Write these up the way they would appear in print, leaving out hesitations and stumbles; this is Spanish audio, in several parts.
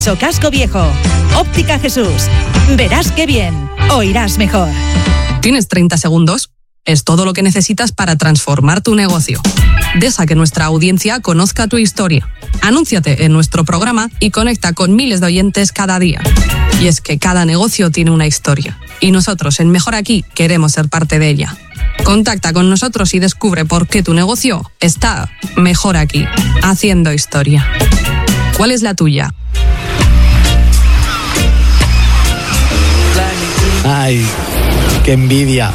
Casco Viejo. Óptica Jesús. Verás qué bien. Oirás mejor. ¿Tienes 30 segundos? Es todo lo que necesitas para transformar tu negocio. Deja que nuestra audiencia conozca tu historia. Anúnciate en nuestro programa y conecta con miles de oyentes cada día. Y es que cada negocio tiene una historia. Y nosotros en Mejor Aquí queremos ser parte de ella. Contacta con nosotros y descubre por qué tu negocio está mejor aquí, haciendo historia. ¿Cuál es la tuya? Ay, qué envidia.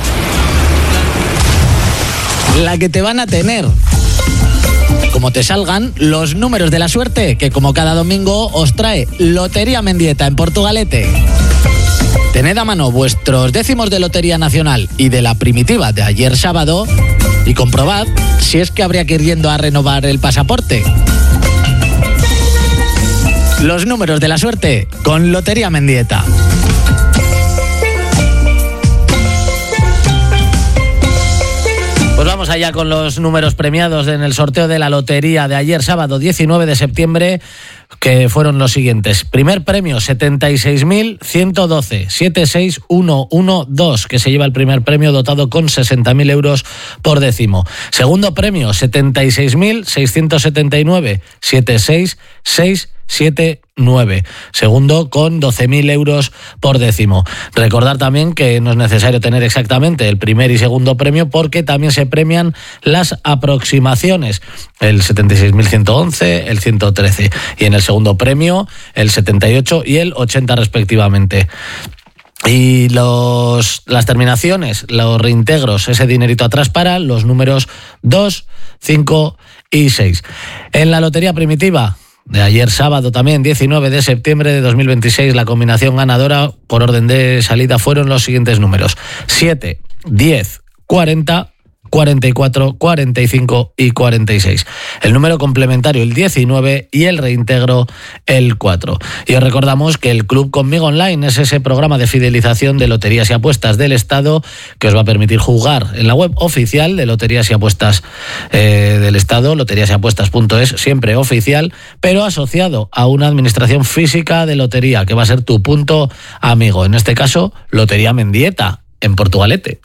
La que te van a tener. Como te salgan los números de la suerte, que como cada domingo os trae Lotería Mendieta en Portugalete. Tened a mano vuestros décimos de Lotería Nacional y de la primitiva de ayer sábado y comprobad si es que habría que ir yendo a renovar el pasaporte. Los números de la suerte con Lotería Mendieta. Pues vamos allá con los números premiados en el sorteo de la lotería de ayer sábado 19 de septiembre, que fueron los siguientes. Primer premio, 76.112, 76112, que se lleva el primer premio dotado con 60.000 euros por décimo. Segundo premio, 76.679, 76679. Segundo con 12.000 euros por décimo. Recordar también que no es necesario tener exactamente el primer y segundo premio, porque también se premian las aproximaciones, el 76.111, el 113, y en el segundo premio el 78 y el 80 respectivamente. Y las terminaciones, los reintegros, ese dinerito atrás para los números 2, 5 y 6. En la lotería primitiva de ayer sábado también, 19 de septiembre de 2026, la combinación ganadora por orden de salida fueron los siguientes números: 7, 10, 40, 44, 45 y 46. El número complementario el 19 y el reintegro el 4. Y os recordamos que el Club Conmigo Online es ese programa de fidelización de loterías y apuestas del Estado que os va a permitir jugar en la web oficial de loterías y apuestas del Estado, loteriasapuestas.es, siempre oficial, pero asociado a una administración física de lotería que va a ser tu punto amigo. En este caso, Lotería Mendieta en Portugalete.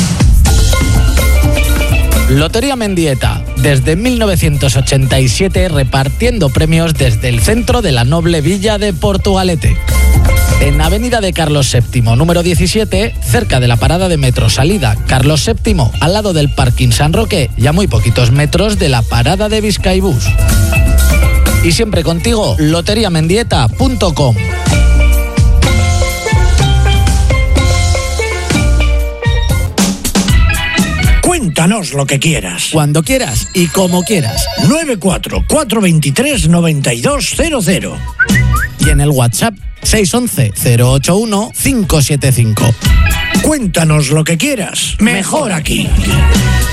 Lotería Mendieta, desde 1987 repartiendo premios desde el centro de la noble villa de Portugalete. En Avenida de Carlos VII, número 17, cerca de la parada de metro salida Carlos VII, al lado del parking San Roque y a muy poquitos metros de la parada de Vizcaibús. Y siempre contigo, loteriamendieta.com. Cuéntanos lo que quieras. Cuando quieras y como quieras. 94-423-9200. Y en el WhatsApp 611-081-575. Cuéntanos lo que quieras. Mejor aquí.